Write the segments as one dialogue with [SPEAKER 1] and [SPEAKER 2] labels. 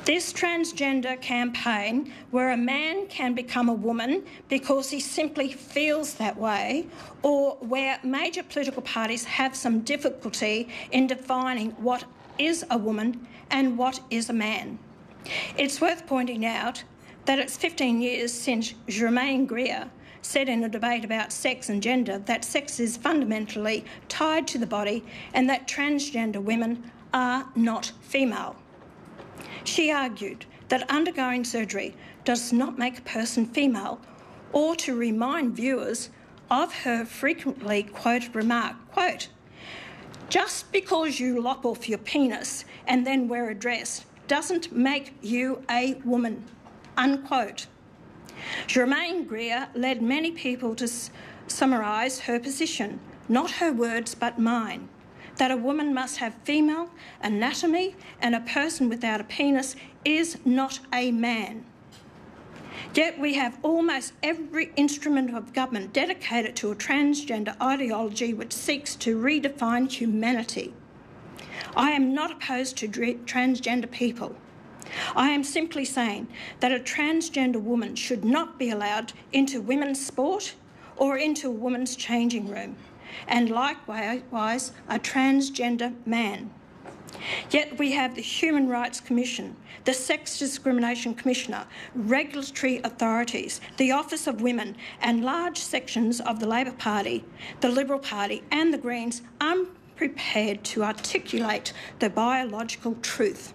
[SPEAKER 1] This transgender campaign, where a man can become a woman because he simply feels that way, or where major political parties have some difficulty in defining what is a woman and what is a man. It's worth pointing out that it's 15 years since Germaine Greer said in a debate about sex and gender that sex is fundamentally tied to the body and that transgender women are not female. She argued that undergoing surgery does not make a person female, or to remind viewers of her frequently quoted remark, quote, "Just because you lop off your penis and then wear a dress doesn't make you a woman," unquote. Germaine Greer led many people to summarise her position, not her words but mine, that a woman must have female anatomy and a person without a penis is not a man. Yet we have almost every instrument of government dedicated to a transgender ideology which seeks to redefine humanity. I am not opposed to transgender people. I am simply saying that a transgender woman should not be allowed into women's sport or into a woman's changing room, and likewise a transgender man. Yet we have the Human Rights Commission, the Sex Discrimination Commissioner, regulatory authorities, the Office of Women, and large sections of the Labor Party, the Liberal Party and the Greens unprepared to articulate the biological truth.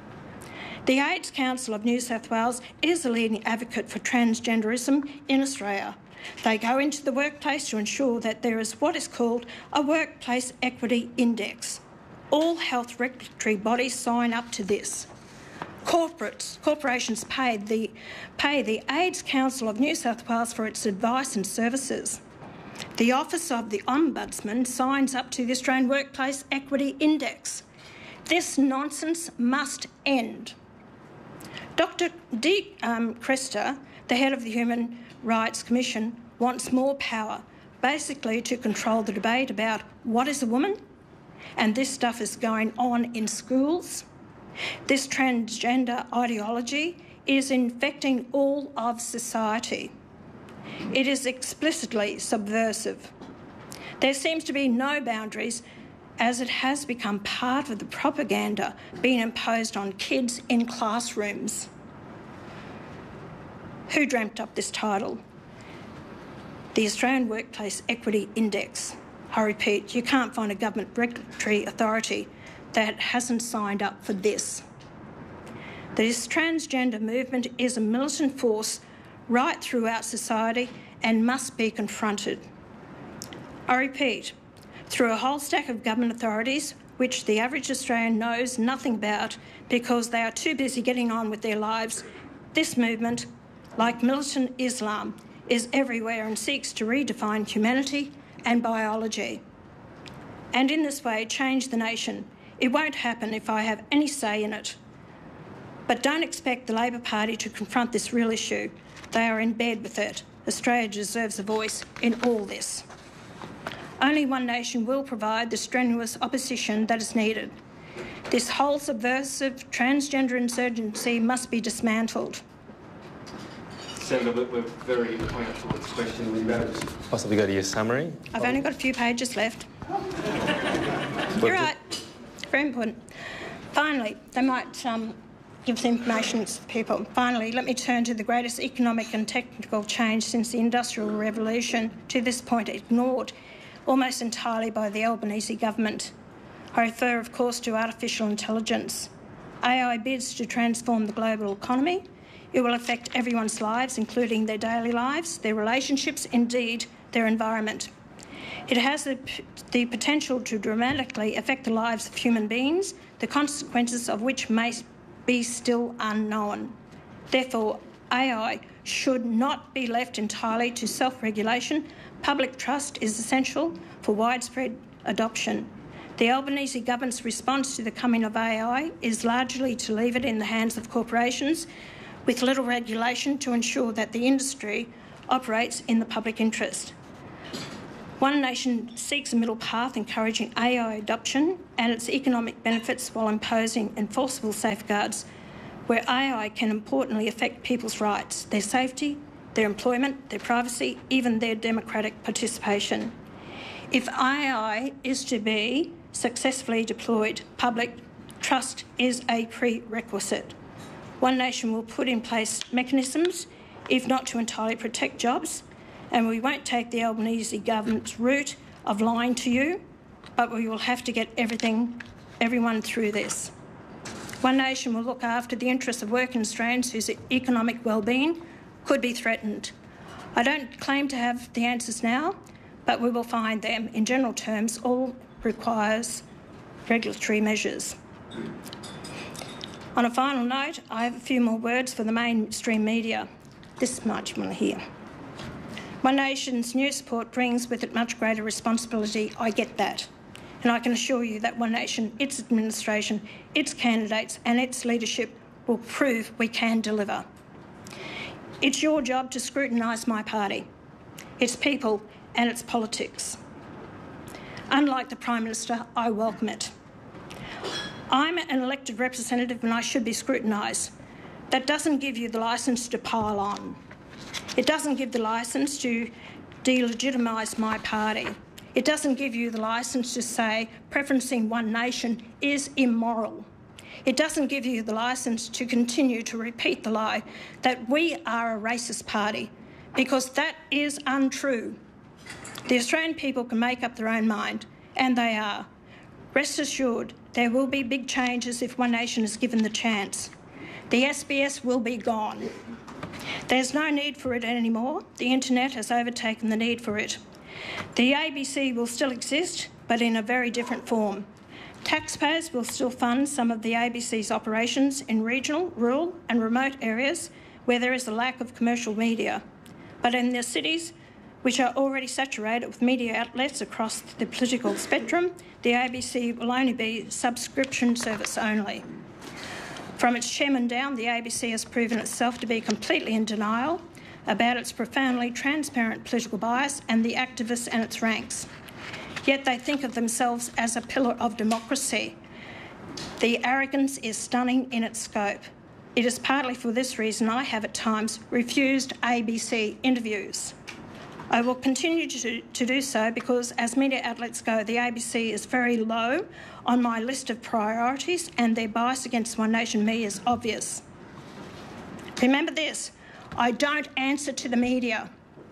[SPEAKER 1] The AIDS Council of New South Wales is a leading advocate for transgenderism in Australia. They go into the workplace to ensure that there is what is called a Workplace Equity Index. All health regulatory bodies sign up to this. Corporations pay the AIDS Council of New South Wales for its advice and services. The Office of the Ombudsman signs up to the Australian Workplace Equity Index. This nonsense must end. Dr. Dee Cresta, the head of the Human Rights Commission, wants more power, basically to control the debate about what is a woman, and this stuff is going on in schools. This transgender ideology is infecting all of society. It is explicitly subversive. There seems to be no boundaries, as it has become part of the propaganda being imposed on kids in classrooms. Who dreamt up this title? The Australian Workplace Equity Index. I repeat, you can't find a government regulatory authority that hasn't signed up for this. This transgender movement is a militant force right throughout society and must be confronted. I repeat, through a whole stack of government authorities which the average Australian knows nothing about because they are too busy getting on with their lives, this movement, like militant Islam, is everywhere and seeks to redefine humanity and biology. And in this way, change the nation. It won't happen if I have any say in it. But don't expect the Labor Party to confront this real issue. They are in bed with it. Australia deserves a voice in all this. Only one nation will provide the strenuous opposition that is needed. This whole subversive transgender insurgency must be dismantled.
[SPEAKER 2] Senator, we're very coming up towards the question. We're about to
[SPEAKER 3] possibly go to your summary.
[SPEAKER 1] I've only got a few pages left. You're right. Very important. Finally, they might give some information to people. Finally, let me turn to the greatest economic and technical change since the Industrial Revolution, to this point ignored almost entirely by the Albanese government. I refer, of course, to artificial intelligence. AI bids to transform the global economy. It will affect everyone's lives, including their daily lives, their relationships, indeed, their environment. It has the potential to dramatically affect the lives of human beings, the consequences of which may be still unknown. Therefore, AI should not be left entirely to self-regulation. Public trust is essential for widespread adoption. The Albanese government's response to the coming of AI is largely to leave it in the hands of corporations with little regulation to ensure that the industry operates in the public interest. One nation seeks a middle path encouraging AI adoption and its economic benefits while imposing enforceable safeguards where AI can importantly affect people's rights, their safety, their employment, their privacy, even their democratic participation. If AI is to be successfully deployed, public trust is a prerequisite. One Nation will put in place mechanisms, if not to entirely protect jobs, and we won't take the Albanese government's route of lying to you, but we will have to get everyone through this. One Nation will look after the interests of working Australians whose economic well-being could be threatened. I don't claim to have the answers now, but we will find them. In general terms, all requires regulatory measures. On a final note, I have a few more words for the mainstream media. This much you want to hear. One Nation's new support brings with it much greater responsibility. I get that. And I can assure you that One Nation, its administration, its candidates and its leadership will prove we can deliver. It's your job to scrutinise my party, its people and its politics. Unlike the Prime Minister, I welcome it. I'm an elected representative and I should be scrutinised. That doesn't give you the licence to pile on. It doesn't give the licence to delegitimise my party. It doesn't give you the licence to say preferencing One Nation is immoral. It doesn't give you the licence to continue to repeat the lie that we are a racist party, because that is untrue. The Australian people can make up their own mind, and they are. Rest assured, there will be big changes if One Nation is given the chance. The SBS will be gone. There's no need for it anymore. The internet has overtaken the need for it. The ABC will still exist, but in a very different form. Taxpayers will still fund some of the ABC's operations in regional, rural and remote areas where there is a lack of commercial media. But in the cities, which are already saturated with media outlets across the political spectrum, the ABC will only be subscription service only. From its chairman down, the ABC has proven itself to be completely in denial about its profoundly transparent political bias and the activists and its ranks. Yet they think of themselves as a pillar of democracy. The arrogance is stunning in its scope. It is partly for this reason I have at times refused ABC interviews. I will continue to do so because, as media outlets go, the ABC is very low on my list of priorities and their bias against One Nation me is obvious. Remember this, I don't answer to the media.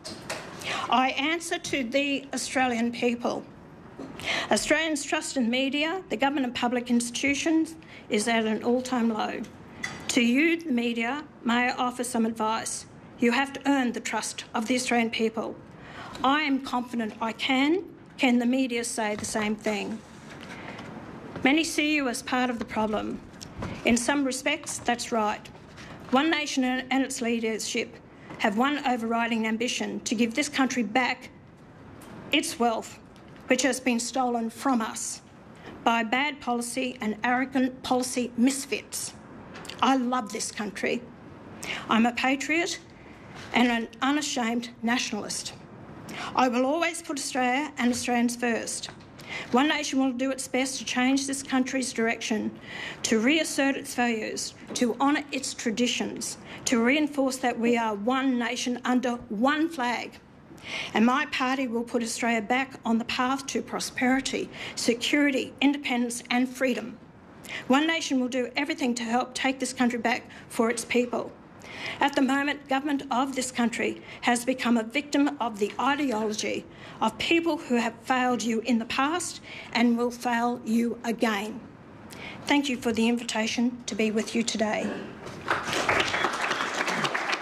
[SPEAKER 1] I answer to the Australian people. Australians' trust in media, the government and public institutions is at an all-time low. To you, the media, may I offer some advice. You have to earn the trust of the Australian people. I am confident I can. Can the media say the same thing? Many see you as part of the problem. In some respects, that's right. One Nation and its leadership have one overriding ambition: to give this country back its wealth, which has been stolen from us by bad policy and arrogant policy misfits. I love this country. I'm a patriot and an unashamed nationalist. I will always put Australia and Australians first. One Nation will do its best to change this country's direction, to reassert its values, to honour its traditions, to reinforce that we are one nation under one flag. And my party will put Australia back on the path to prosperity, security, independence and freedom. One Nation will do everything to help take this country back for its people. At the moment, government of this country has become a victim of the ideology of people who have failed you in the past and will fail you again. Thank you for the invitation to be with you today.